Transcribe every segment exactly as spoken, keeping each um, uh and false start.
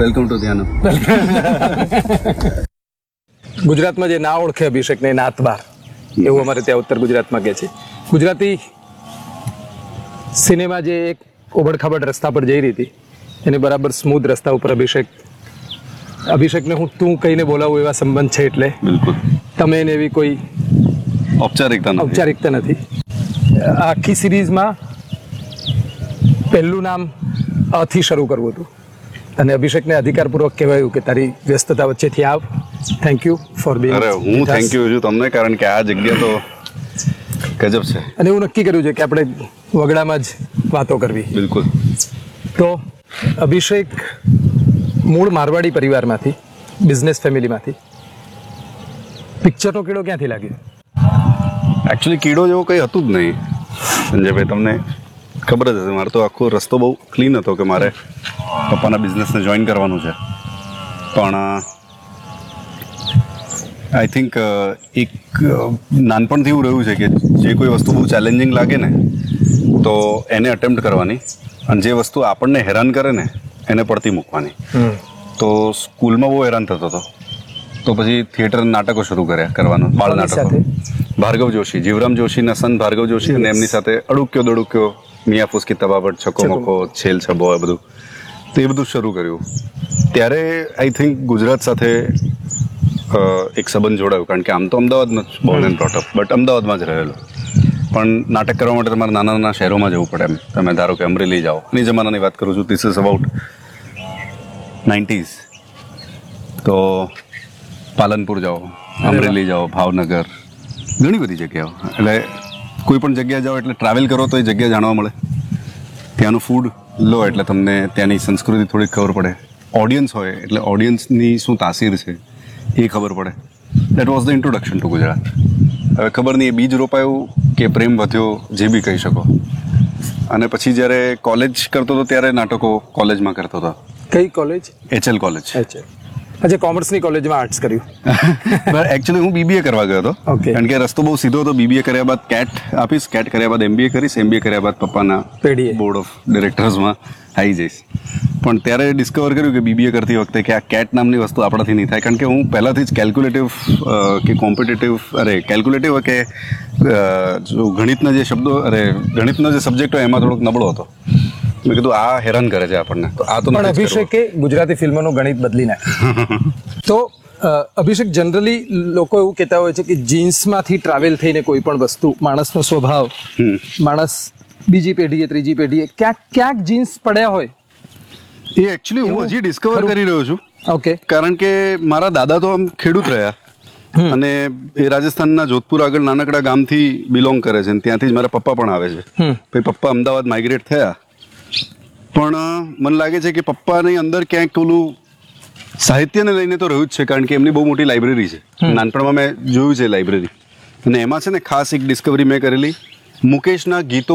Welcome to ધ્યાન. ગુજરાતમાં જે ના ઓળખે અભિષેકને એ નાત બાર, એવું અમારે ત્યાં ઉત્તર ગુજરાતમાં કહે છે. ગુજરાતી સિનેમા જે એક ઓબડખાબડ રસ્તા પર જઈ રહી હતી, એને બરાબર સ્મૂથ રસ્તા ઉપર અભિષેક અભિષેકને હું તું કહીને બોલાવું એવા સંબંધ છે. એટલે બિલકુલ તમે એને એવી કોઈ ઔપચારિકતા નથી. ઔપચારિકતા નથી. આ આખી સિરીઝમાં પહેલું નામ અથી શરૂ કરવું હતું અને અભિષેકને અધિકારપૂર્વક કહેવાયું કે તારી વ્યસ્તતા વચ્ચેથી આવ. Thank you for Bing. અરે હું થેન્ક યુ છું તમને, કારણ કે આ જગ્યા તો ગજબ છે. અને એવું નક્કી કર્યું છે કે આપણે વગડામાં જ વાતો કરવી. બિલકુલ. તો અભિષેક મૂળ મારવાડી પરિવારમાંથી, બિઝનેસ ફેમિલીમાંથી પિક્ચરનો કીડો ક્યાંથી લાગ્યો? એકચ્યુઅલી કીડો જેવો કંઈ હતું જ નહીં સંજયભાઈ, તમને ખબર જ હશે. મારો તો આખો રસ્તો બહુ ક્લીન હતો કે મારે પપ્પાના બિઝનેસને જોઈન કરવાનું છે. પણ આઈ થિંક એક નાનપણથી એવું રહ્યું છે કે જે કોઈ વસ્તુ બહુ ચેલેન્જિંગ લાગે ને તો એને અટેમ્પ્ટ કરવાની, અને જે વસ્તુ આપણને હેરાન કરે ને એને પડતી મૂકવાની. તો સ્કૂલમાં બહુ હેરાન થતો હતો, તો પછી થિયેટર નાટકો શરૂ કર્યા કરવાનું, બાળ નાટકો. ભાર્ગવ જોશી, જીવરામ જોશીના સન ભાર્ગવ જોશી, અને એમની સાથે અડુક્યો દડુક્યો, મિયા ફૂસકી તબાબટ, છકો મકો, છેલ છબો, એ બધું. તો એ બધું શરૂ કર્યું. ત્યારે આઈ થિંક ગુજરાત સાથે એક સંબંધ જોડાયો, કારણ કે આમ તો અમદાવાદમાં જ Born and brought up, but અમદાવાદમાં જ રહેલો. પણ નાટક કરવા માટે તમારે નાના નાના શહેરોમાં જવું પડે. એમ તમે ધારો કે અમરેલી જાઓ, એની જમાનાની વાત કરું છું, ધીસ ઇઝ અબાઉટ નાઇન્ટીઝ. તો પાલનપુર જાઓ, અમરેલી જાઓ, ભાવનગર, ઘણી બધી જગ્યાઓ. એટલે કોઈ પણ જગ્યાએ જાઓ એટલે ટ્રાવેલ કરો તો એ જગ્યા જાણવા મળે. ત્યાંનું ફૂડ લો એટલે તમને ત્યાંની સંસ્કૃતિ થોડીક ખબર પડે. ઓડિયન્સ હોય એટલે ઓડિયન્સની શું તાસીર છે એ ખબર પડે. That was the introduction to Gujarat. હવે ખબર નહીં એ બીજ રોપાયું કે પ્રેમ વધ્યો, જે બી કહી શકો. અને પછી જ્યારે કોલેજ કરતો હતો ત્યારે નાટકો કોલેજમાં કરતો હતો. કઈ કોલેજ? HL college. અચ્છા, કોમર્સની કોલેજમાં આર્ટ્સ કર્યું? એકચ્યુઅલી હું બીબીએ કરવા ગયો હતો, કારણ કે રસ્તો બહુ સીધો હતો. બીબીએ કર્યા બાદ કેટ આપીશ, કેટ કર્યા બાદ એમબીએ કરીશ, એમબીએ કર્યા બાદ પપ્પાના પેઢીએ બોર્ડ ઓફ ડિરેક્ટર્સમાં આવી જઈશ. પણ ત્યારે ડિસ્કવર કર્યું કે બીબીએ કરતી વખતે કે આ કેટ નામની વસ્તુ આપણાથી નહીં થાય, કારણ કે હું પહેલાંથી જ કેલ્ક્યુલેટિવ કે કોમ્પિટેટિવ, અરે કેલ્ક્યુલેટિવ કે જો ગણિતના જે શબ્દો, અરે ગણિતનો જે સબ્જેક્ટ હોય એમાં થોડોક નબળો હતો. મેં કીધું આ હેરાન કરે છે આપણને, તો આ તો પણ અભિષેકે ગુજરાતી ફિલ્મોનું ગણિત બદલી નાખ્યું. તો અભિષેક, જનરલી લોકો એવું કહેતા હોય છે કે જીન્સમાંથી ટ્રાવેલ થઈને કોઈ પણ વસ્તુ, માણસનો સ્વભાવ, માણસ બીજી પેઢીએ ત્રીજી પેઢીએ ક્યાંક ક્યાંક જીન્સ પડ્યા હોય. એ એકચ્યુઅલી હું હજી ડિસ્કવર કરી રહ્યો છું. ઓકે. કારણ કે મારા દાદા તો આમ ખેડૂત રહ્યા, અને એ રાજસ્થાનના જોધપુર આગળ નાનકડા ગામથી બિલોંગ કરે છે, ત્યાંથી જ મારા પપ્પા પણ આવે છે. પછી પપ્પા અમદાવાદ માઇગ્રેટ થયા, પણ મને લાગે છે કે પપ્પાની અંદર ક્યાંક ઓલું સાહિત્યને લઈને તો રહ્યું જ છે, કારણ કે એમની બહુ મોટી લાઇબ્રેરી છે. નાનપણમાં મેં જોયું છે લાઇબ્રેરી, અને એમાં છે ને ખાસ એક ડિસ્કવરી મેં કરેલી. મુકેશના ગીતો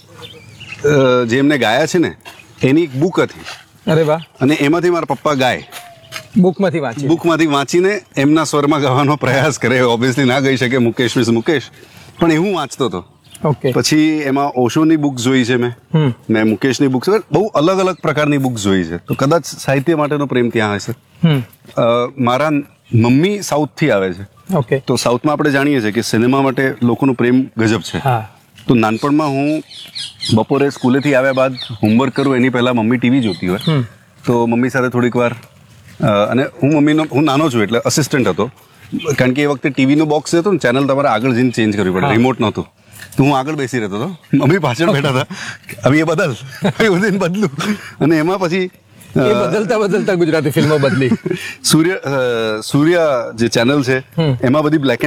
જે એમને ગાયા છે ને એની એક બુક હતી. અરે વાહ. અને એમાંથી મારા પપ્પા ગાય, બુકમાંથી વાંચી બુકમાંથી વાંચીને એમના સ્વરમાં ગાવાનો પ્રયાસ કરે. ઓબ્વિયસલી ના ગઈ શકે મુકેશ વિઝ મુકેશ, પણ એ હું વાંચતો હતો. ઓકે. પછી એમાં ઓશોની બુક જોઈ છે મેં, મેં મુકેશની બુક, બહુ અલગ અલગ પ્રકારની બુક જોઈ છે. તો કદાચ સાહિત્ય માટેનો પ્રેમ ત્યાં હશે. મારા મમ્મી સાઉથથી આવે છે. ઓકે. તો સાઉથમાં આપણે જાણીએ છીએ કે સિનેમા માટે લોકોનો પ્રેમ ગજબ છે. તો નાનપણમાં હું બપોરે સ્કૂલેથી આવ્યા બાદ હોમવર્ક કરું એની પહેલાં મમ્મી ટીવી જોતી હોય, તો મમ્મી સાથે થોડીક વાર, અને હું મમ્મીનો, હું નાનો છું એટલે અસિસ્ટન્ટ હતો, કારણ કે એ વખતે ટીવીનું બોક્સ હતું ને, ચેનલ તમારે આગળ જઈને ચેન્જ કરવી પડે, રિમોટ નહોતું. તો હું આગળ બેસી રહેતો હતો, મમ્મી પાછળ બેઠા હતા, હવે એ બદલ એ બદલું. અને એમાં પછી બદલતા બદલતા ગુજરાતી ફિલ્મો બદલી. સૂર્ય સૂર્ય જે ચેનલ છે એમાં બધી બ્લેક